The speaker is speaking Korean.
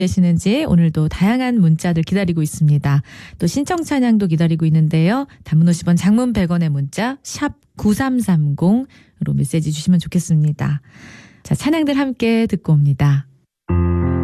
되시는지 오늘도 다양한 문자들 기다리고 있습니다. 또 신청 찬양도 기다리고 있는데요. 단문 50원, 장문 100원의 문자 샵 9330으로 메시지 주시면 좋겠습니다. 자, 찬양들 함께 듣고 옵니다.